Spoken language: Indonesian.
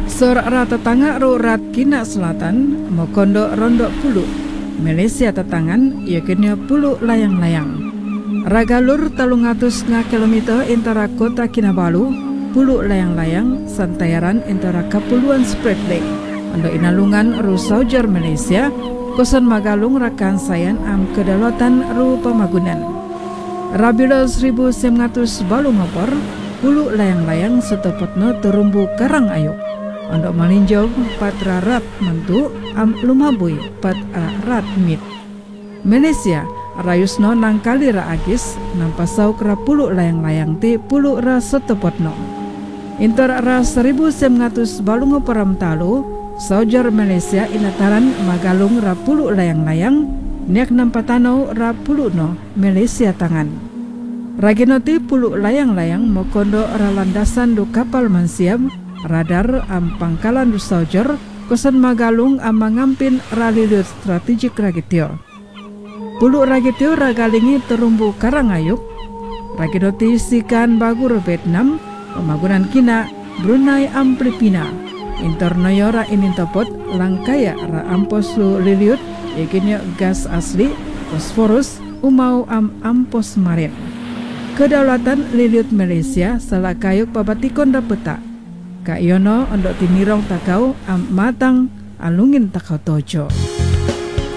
Sor rata tangga ro rat kina selatan mokondo rondo pulu Malaysia tetangan yakini pulu layang-layang. Ragalur 300 kilometer antara kota Kinabalu pulu layang-layang santayaran antara Kapuluan Spratly ando inalungan ru Saujar Malaysia kosan magalung rakan sayan am kedalatan ru pamagunan. Rabilo 1900 balu ngopor pulu layang-layang setopotno terumbu karang ayuk ando malinjau 4 rat mentu am lumabui 4 rat mit. Malaysia rayusno nangkali ra agis nampasau kera pulu layang-layang ti pulu ra setopotno. Intor ra 1900 balungo peram talu Saujar Malaysia inataran magalung ra pulu layang-layang niak nampatano ra pulu no Malaysia tangan. Raginoti pulu layang-layang mokondo ra landasan du kapal mansiam radar am pangkalan du Saujar kosan magalung am mangampin ra lilut strategik ragitio. Pulu ragitio ragalingi terumbu karangayuk raginoti sikan bagur Vietnam pemagunan kina Brunei am Filipina internoyo ra inintopot langkaya ra amposu liliut yakinyo gas asli fosforus umau am ampos marin. Kedaulatan liliut Malaysia salah kayuk pabatikon dapeta ka iono ondok tinirong takau am matang alungin takau tojo.